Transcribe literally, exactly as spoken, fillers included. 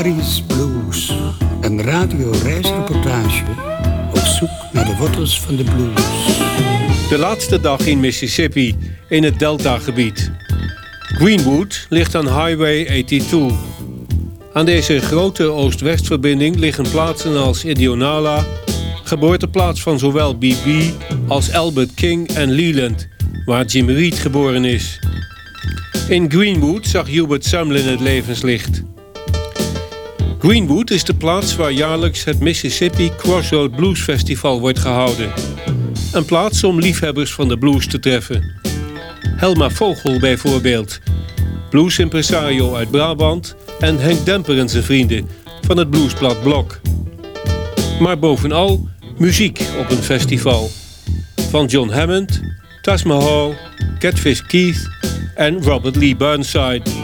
Harry's Blues, een radioreisreportage op zoek naar de wortels van de blues. De laatste dag in Mississippi, in het Delta-gebied. Greenwood ligt aan Highway eenentachtig. Aan deze grote oost-westverbinding liggen plaatsen als Indianola, geboorteplaats van zowel B B als Albert King en Leland, waar Jim Reed geboren is. In Greenwood zag Hubert Sumlin het levenslicht. Greenwood is de plaats waar jaarlijks het Mississippi Crossroad Blues Festival wordt gehouden. Een plaats om liefhebbers van de blues te treffen. Helma Vogel bijvoorbeeld, bluesimpresario uit Brabant, en Henk Demper en zijn vrienden van het bluesblad Blok. Maar bovenal muziek op een festival. Van John Hammond, Taj Mahal, Catfish Keith en Robert Lee Burnside.